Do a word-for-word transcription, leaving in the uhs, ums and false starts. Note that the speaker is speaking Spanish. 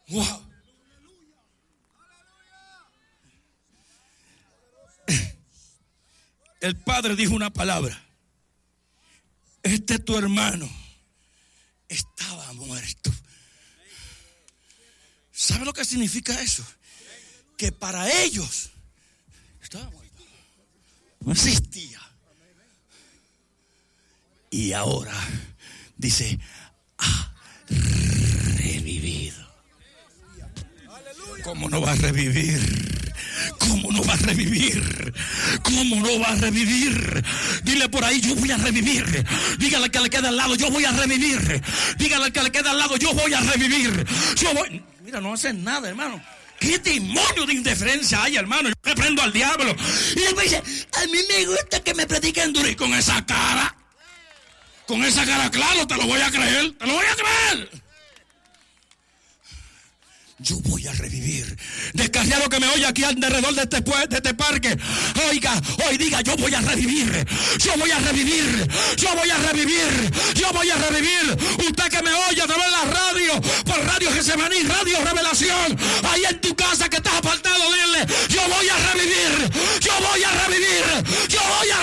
Wow. El padre dijo una palabra. Este tu hermano estaba muerto. ¿Sabe lo que significa eso? Que para ellos estaba muerto. No existía. Y ahora dice, ha revivido. ¿Cómo no va a revivir? ¿Cómo no va a revivir? ¿Cómo no va a revivir? Dile por ahí, yo voy a revivir. Dígale al que le queda al lado, yo voy a revivir. Dígale al que le queda al lado, yo voy a revivir. Yo voy. Mira, no hacen nada, hermano. ¿Qué demonio de indiferencia hay, hermano? Yo reprendo al diablo. Y después dice, a mí me gusta que me prediquen duro. Y con esa cara, con esa cara, claro, te lo voy a creer. Te lo voy a creer. Yo voy a revivir. Descarriado que me oye aquí alrededor de este, de este parque, oiga, hoy diga, yo voy a revivir. Yo voy a revivir. Yo voy a revivir. Yo voy a revivir. Usted que me oye a través de la radio, por Radio Getsemaní, Radio Revelación, ahí en tu casa que estás apartado, dile, yo voy a revivir. Yo voy a revivir. Yo voy a